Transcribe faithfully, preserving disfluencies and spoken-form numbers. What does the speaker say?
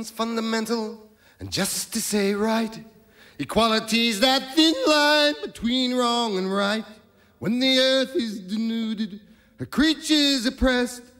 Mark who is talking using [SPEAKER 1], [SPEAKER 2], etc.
[SPEAKER 1] Freedom's fundamental and justice a right. Equality's that thin line between wrong and right. When the earth is denuded, her creatures oppressed,